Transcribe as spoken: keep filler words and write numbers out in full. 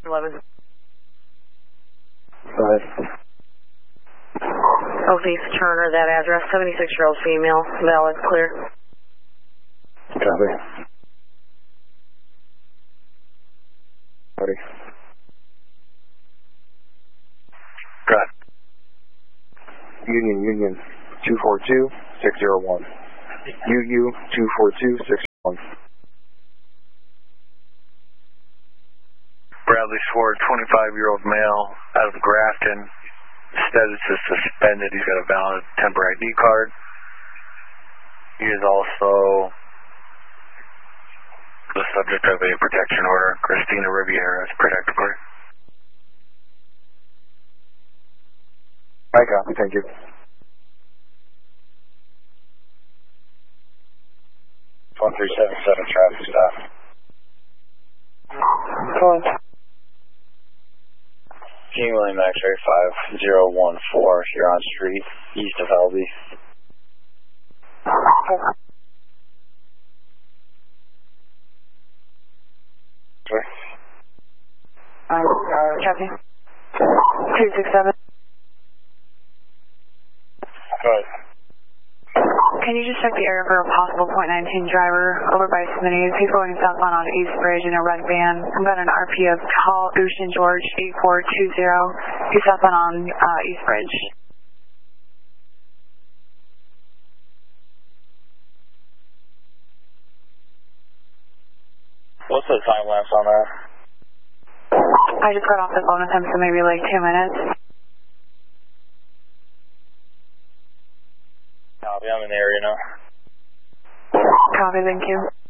eleven. Go ahead. Southeast Turner, that address, seventy-six-year-old female, valid, clear. Copy. Ready. Got Union, Union, two four two, six zero one. U U, two four two, six zero one. Bradley Sword, twenty-five-year-old male, out of Grafton. Status is suspended. He's got a valid temporary I D card. He is also the subject of a protection order. Christina Riviera's protective order. I copy, thank you. one three seven seven traffic stop. Go on. King William X-ray five zero one four, you're on street, east of L B. Sorry? Um, copy. two six seven. Go ahead. Can you just check the area for a possible point nineteen driver over by Smitty's? He's going southbound on East Bridge in a red van. I've got an R P of call Ocean George eight four two zero. He's southbound on uh, East Bridge. What's the time lapse on that? I just got off the phone with him, so maybe like two minutes. Copy, I'm in the area now. Copy, thank you.